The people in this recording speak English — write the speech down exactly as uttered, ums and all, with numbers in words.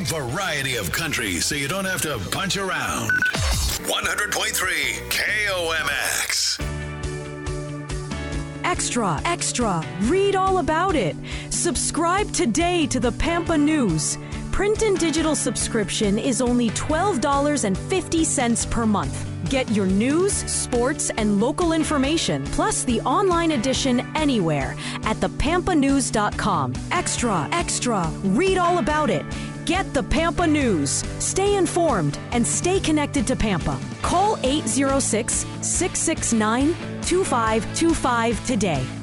wide variety of country so you don't have to punch around. one hundred point three K O M X. Extra, extra. Read all about it. Subscribe today to the Pampa News. Print and digital subscription is only twelve dollars and fifty cents per month. Get your news, sports, and local information, plus the online edition anywhere at the pampa news dot com. Extra, extra. Read all about it. Get the Pampa News. Stay informed and stay connected to Pampa. Call eight zero six, six six nine, two five two five today.